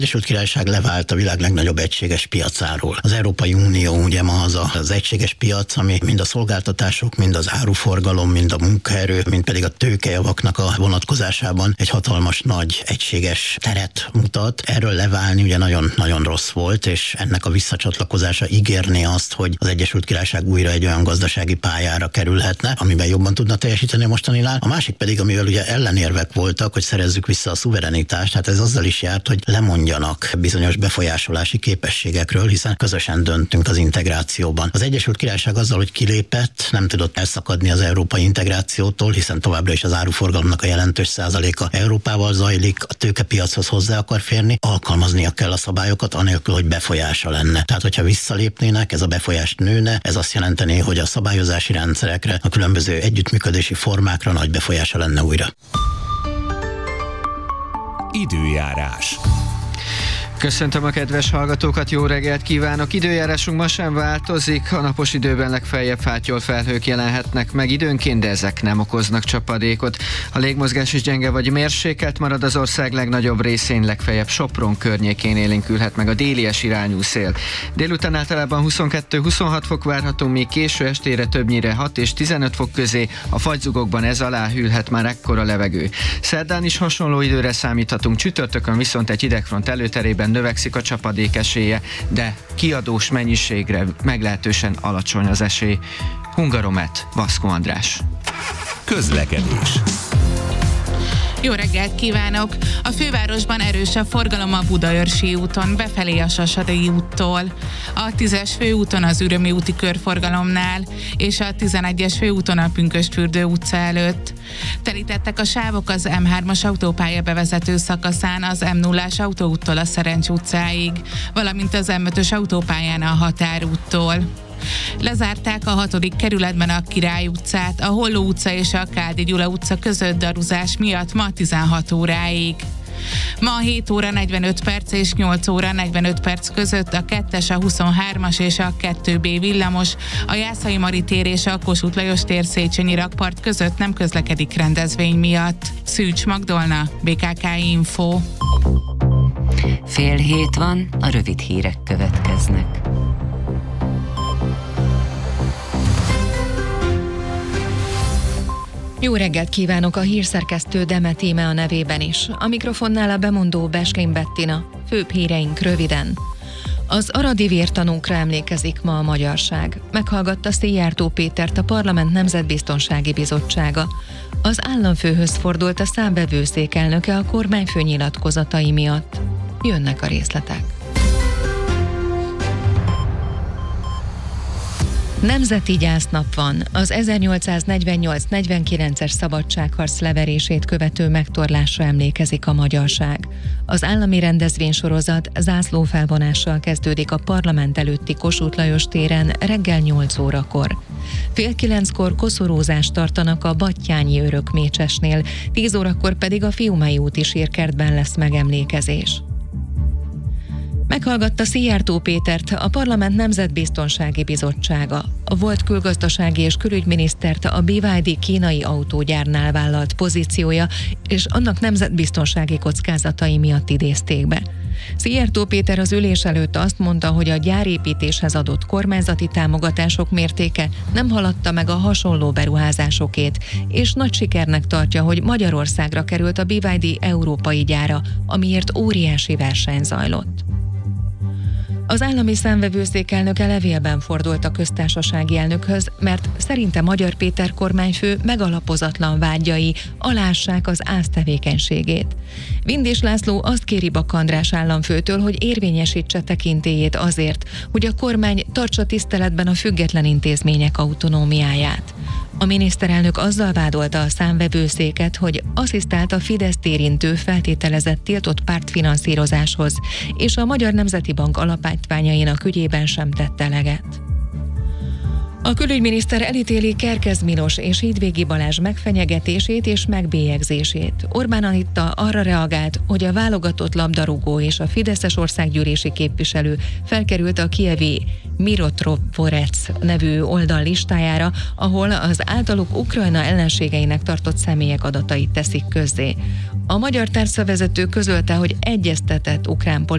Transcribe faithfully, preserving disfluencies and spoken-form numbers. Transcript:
Egyesült Királyság levált a világ legnagyobb egységes piacáról. Az Európai Unió ugye ma az az egységes piac, ami mind a szolgáltatások, mind az áruforgalom, mind a munkaerő, mind pedig a tőkejavaknak a vonatkozásában egy hatalmas nagy egységes teret mutat. Erről leválni ugye nagyon-nagyon rossz volt, és ennek a visszacsatlakozása ígérné azt, hogy az Egyesült Királyság újra egy olyan gazdasági pályára kerülhetne, amiben jobban tudna teljesíteni a mostaninál. A másik pedig, amivel ugye ellenérvek voltak, hogy szerezzük vissza a szuverenitást, hát ez azzal is járt, hogy lemondjanak bizonyos befolyásolási képességekről, hiszen közösen döntünk az integrációban. Az Egyesült Királyság azzal, hogy kilépett, nem tudott elszakadni az európai integrációtól, hiszen továbbra is az áruforgalomnak a jelentős százaléka Európával zajlik, a tőkepiachoz hozzá akar férni, alkalmaznia kell a szabályokat, anélkül, hogy befolyása lenne. Tehát, hogyha visszalépnének, ez a befolyást nőne, ez azt jelentené, hogy a szabályozási rendszerekre, a különböző együttműködési formákra nagy befolyása lenne újra. Időjárás. Köszöntöm a kedves hallgatókat, jó reggelt kívánok! Időjárásunk ma sem változik, a napos időben legfeljebb fátyol felhők jelenhetnek meg időnként, de ezek nem okoznak csapadékot. A légmozgás is gyenge vagy mérsékelt marad az ország legnagyobb részén, legfeljebb Sopron környékén élénkülhet meg a délies irányú szél. Délután általában huszonkettő-huszonhat fok várható, még késő estére többnyire hat és tizenöt fok közé, a fagyzugokban ez alá hűlhet már ekkora levegő. Szerdán is hasonló időre számíthatunk, csütörtökön viszont egy hidegfront előterében növekszik a csapadék esélye, de kiadós mennyiségre meglehetősen alacsony az esély. Hungaromet, Vaszko András. Közlekedés. Jó reggelt kívánok! A fővárosban erős a forgalom a Budaörsi úton, befelé a Sasadi úttól, a tízes főúton az Ürömi úti körforgalomnál, és a tizenegyes főúton a Pünkösdfürdő utca előtt. Telítettek a sávok az em hármas autópálya bevezető szakaszán az em nullás autóúttól a Szerencs utcáig, valamint az em ötös autópályán a Határúttól. Lezárták a hatodik kerületben a Király utcát, a Holló utca és a Káldi Gyula utca között daruzás miatt ma tizenhat óráig. Ma hét óra negyvenöt perc és nyolc óra negyvenöt perc között a kettes, a huszonhármas és a kettő bé villamos, a Jászai Mari tér és a Kossuth Lajos tér Széchenyi rakpart között nem közlekedik rendezvény miatt. Szűcs Magdolna, bé ká ká Info. Fél hét van, a rövid hírek következnek. Jó reggelt kívánok, a hírszerkesztő Demet Íme a nevében is. A mikrofonnál a bemondó Beskén Bettina. Főbb híreink röviden. Az aradi vértanúkra emlékezik ma a magyarság. Meghallgatta Szijjártó Pétert a Parlament Nemzetbiztonsági Bizottsága. Az államfőhöz fordult a számvevőszék elnöke a kormányfő nyilatkozatai miatt. Jönnek a részletek. Nemzeti gyásznap van. Az ezernyolcszáznegyvennyolc negyvenkilences szabadságharc leverését követő megtorlásra emlékezik a magyarság. Az állami rendezvénysorozat zászlófelvonással kezdődik a parlament előtti Kossuth Lajos téren reggel nyolc órakor. Fél kilenckor koszorúzást tartanak a Battyányi Örökmécsesnél, tíz órakor pedig a Fiumei úti sírkertben lesz megemlékezés. Meghallgatta Szijjártó Pétert a Parlament Nemzetbiztonsági Bizottsága. A volt külgazdasági és külügyminisztert a bé vé dé kínai autógyárnál vállalt pozíciója és annak nemzetbiztonsági kockázatai miatt idézték be. Szijjártó Péter az ülés előtt azt mondta, hogy a gyárépítéshez adott kormányzati támogatások mértéke nem haladta meg a hasonló beruházásokét, és nagy sikernek tartja, hogy Magyarországra került a bé vé dé európai gyára, amiért óriási verseny zajlott. Az állami számvevőszék elnöke levélben fordult a köztársasági elnökhöz, mert szerinte Magyar Péter kormányfő megalapozatlan vágyai alássák az ÁSZ tevékenységét. Vindés László azt kéri Bak András államfőtől, hogy érvényesítse tekintélyét azért, hogy a kormány tartsa tiszteletben a független intézmények autonómiáját. A miniszterelnök azzal vádolta a számvevőszéket, hogy asszisztált a Fideszt érintő feltételezett tiltott pártfinanszírozáshoz, és a Magyar Nemzeti Bank alapítványainak ügyében sem tett eleget. A külügyminiszter elítéli Kerkez Milos és Hídvégi Balázs megfenyegetését és megbélyegzését. Orbán Anita arra reagált, hogy a válogatott labdarúgó és a fideszes országgyűlési képviselő felkerült a kijevi Mirotvorec nevű oldal listájára, ahol az általuk Ukrajna ellenségeinek tartott személyek adatait teszik közzé. A magyar tárcavezető közölte, hogy egyeztetett ukrán